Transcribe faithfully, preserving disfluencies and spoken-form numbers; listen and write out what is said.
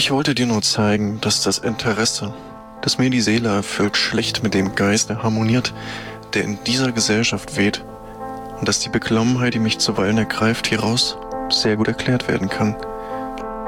Ich wollte dir nur zeigen, dass das Interesse, das mir die Seele erfüllt, schlicht mit dem Geist harmoniert, der in dieser Gesellschaft weht, und dass die Beklommenheit, die mich zuweilen ergreift, hieraus sehr gut erklärt werden kann.